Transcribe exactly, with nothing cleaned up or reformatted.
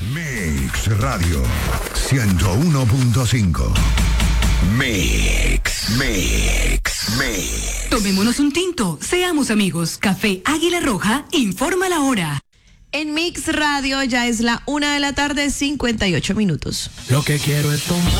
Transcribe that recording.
Mix Radio ciento uno punto cinco. Mix, Mix, Mix. Tomémonos un tinto, seamos amigos. Café Águila Roja informa la hora. En Mix Radio ya es la una de la tarde, cincuenta y ocho minutos. Lo que quiero es tomar.